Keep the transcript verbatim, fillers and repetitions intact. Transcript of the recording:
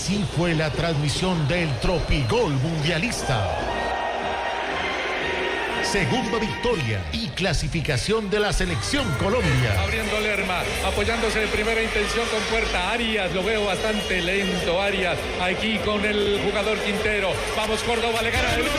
Así fue la transmisión del Tropigol Mundialista. Segunda victoria y clasificación de la selección Colombia. Abriendo Lerma, apoyándose de primera intención con Puerta. Arias, lo veo bastante lento, Arias, aquí con el jugador Quintero. Vamos, Córdoba, le gana el